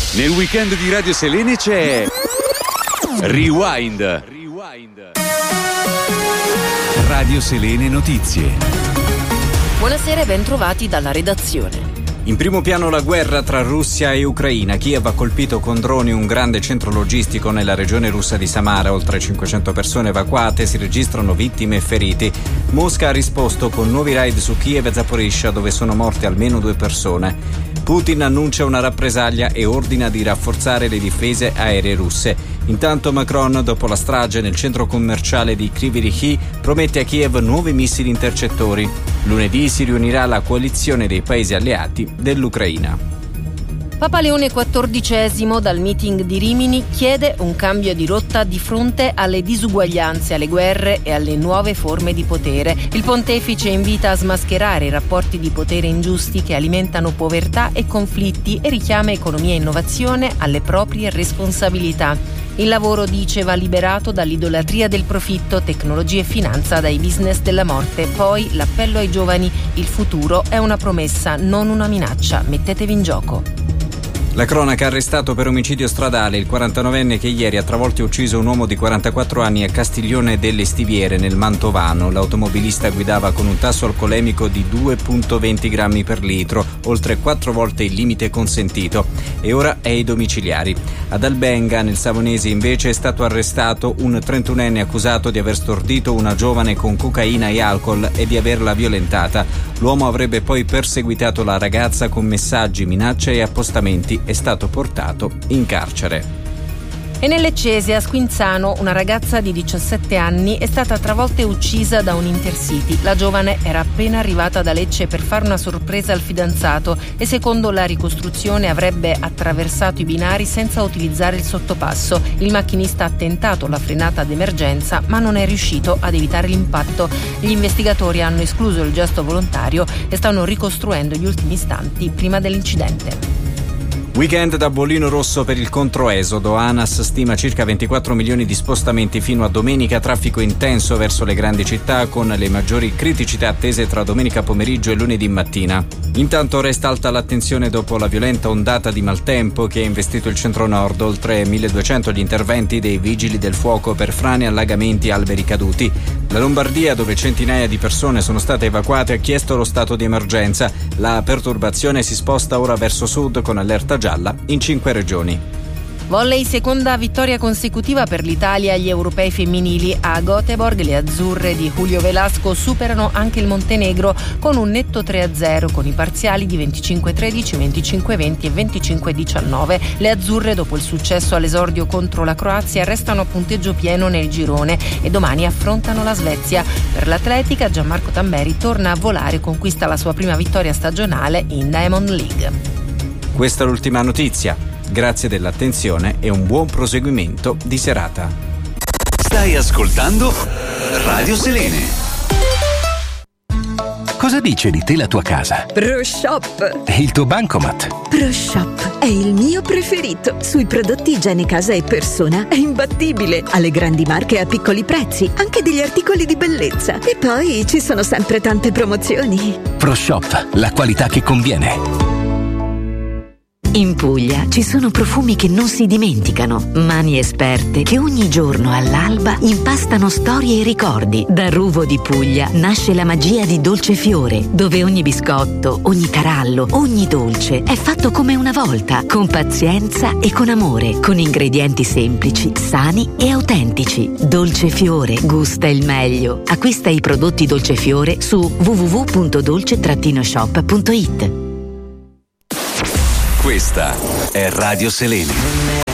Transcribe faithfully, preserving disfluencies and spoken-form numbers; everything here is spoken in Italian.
Nel weekend di Radio Selene c'è Rewind. Radio Selene Notizie. Buonasera e ben trovati dalla redazione. In primo piano la guerra tra Russia e Ucraina. Kiev ha colpito con droni un grande centro logistico nella regione russa di Samara. Oltre cinquecento persone evacuate, si registrano vittime e feriti. Mosca ha risposto con nuovi raid su Kiev e Zaporizhzhia, dove sono morte almeno due persone. Putin annuncia una rappresaglia e ordina di rafforzare le difese aeree russe. Intanto Macron, dopo la strage nel centro commerciale di Kryvyi Rih, promette a Kiev nuovi missili intercettori. Lunedì si riunirà la coalizione dei paesi alleati dell'Ucraina. Papa Leone quattordicesimo, dal meeting di Rimini, chiede un cambio di rotta di fronte alle disuguaglianze, alle guerre e alle nuove forme di potere. Il pontefice invita a smascherare i rapporti di potere ingiusti che alimentano povertà e conflitti e richiama economia e innovazione alle proprie responsabilità. Il lavoro, dice, va liberato dall'idolatria del profitto, tecnologia e finanza dai business della morte. Poi l'appello ai giovani: il futuro è una promessa, non una minaccia. Mettetevi in gioco. La cronaca: arrestato per omicidio stradale il quarantanovenne che ieri ha travolto e ucciso un uomo di quarantaquattro anni a Castiglione delle Stiviere, nel Mantovano. L'automobilista guidava con un tasso alcolemico di due virgola venti grammi per litro, oltre quattro volte il limite consentito, e ora è ai domiciliari. Ad Albenga, nel Savonese, invece, è stato arrestato un trentunenne accusato di aver stordito una giovane con cocaina e alcol e di averla violentata. L'uomo avrebbe poi perseguitato la ragazza con messaggi, minacce e appostamenti. È stato portato in carcere. E nel Leccese, a Squinzano, una ragazza di diciassette anni è stata travolta e uccisa da un Intercity. La giovane era appena arrivata da Lecce per fare una sorpresa al fidanzato e, secondo la ricostruzione, avrebbe attraversato i binari senza utilizzare il sottopasso. Il macchinista ha tentato la frenata d'emergenza, ma non è riuscito ad evitare l'impatto. Gli investigatori hanno escluso il gesto volontario e stanno ricostruendo gli ultimi istanti prima dell'incidente. Weekend da bollino rosso per il controesodo. ANAS stima circa ventiquattro milioni di spostamenti fino a domenica, traffico intenso verso le grandi città con le maggiori criticità attese tra domenica pomeriggio e lunedì mattina. Intanto resta alta l'attenzione dopo la violenta ondata di maltempo che ha investito il centro-nord, oltre milleduecento gli interventi dei vigili del fuoco per frane, allagamenti e alberi caduti. La Lombardia, dove centinaia di persone sono state evacuate, ha chiesto lo stato di emergenza. La perturbazione si sposta ora verso sud con allerta gialla in cinque regioni. Volley, seconda vittoria consecutiva per l'Italia agli europei femminili. A Göteborg le azzurre di Julio Velasco superano anche il Montenegro con un netto tre a zero, con i parziali di venticinque a tredici, venticinque a venti e venticinque a diciannove. Le azzurre, dopo il successo all'esordio contro la Croazia, restano a punteggio pieno nel girone e domani affrontano la Svezia. Per l'atletica, Gianmarco Tamberi torna a volare e conquista la sua prima vittoria stagionale in Diamond League. Questa è l'ultima notizia. Grazie dell'attenzione e un buon proseguimento di serata. Stai ascoltando Radio Selene. Cosa dice di te la tua casa? ProShop. E il tuo bancomat? ProShop è il mio preferito. Sui prodotti igiene casa e persona è imbattibile. Ha le grandi marche a piccoli prezzi, anche degli articoli di bellezza. E poi ci sono sempre tante promozioni. ProShop, la qualità che conviene. In Puglia ci sono profumi che non si dimenticano, mani esperte che ogni giorno all'alba impastano storie e ricordi. Da Ruvo di Puglia nasce la magia di Dolcefiore, dove ogni biscotto, ogni tarallo, ogni dolce è fatto come una volta, con pazienza e con amore, con ingredienti semplici, sani e autentici. Dolcefiore gusta il meglio. Acquista i prodotti Dolcefiore su w w w punto dolce shop punto it. Questa è Radio Selene.